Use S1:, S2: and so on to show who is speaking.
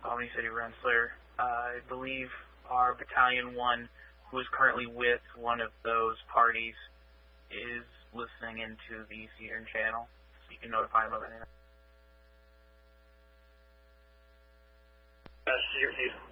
S1: Albany City Rensselaer. I believe our Battalion 1, who is currently with one of those parties, is listening into the Cedron channel, so you can notify them of anything.
S2: Cedron